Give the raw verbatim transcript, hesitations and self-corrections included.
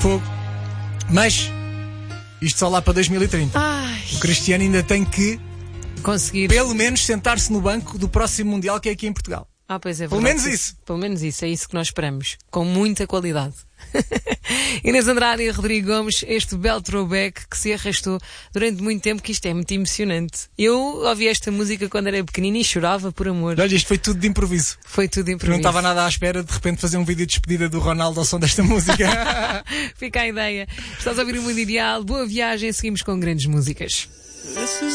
Fogo. Mas isto só lá para dois mil e trinta. Ai. O Cristiano ainda tem que Conseguir. pelo menos sentar-se no banco do próximo Mundial, que é aqui em Portugal. Ah, pois é, Pelo verdade. menos isso. Pelo menos isso, é isso que nós esperamos. Com muita qualidade. Inês Andrade e Rodrigo Gomes, este belo throwback que se arrastou durante muito tempo, que isto é muito emocionante. Eu ouvi esta música quando era pequenina e chorava por amor. Olha, isto foi tudo de improviso. Foi tudo improviso. Não estava nada à espera de repente fazer um vídeo de despedida do Ronaldo ao som desta música. Fica a ideia. Estás a ouvir o Mundo Ideal. Boa viagem, seguimos com grandes músicas.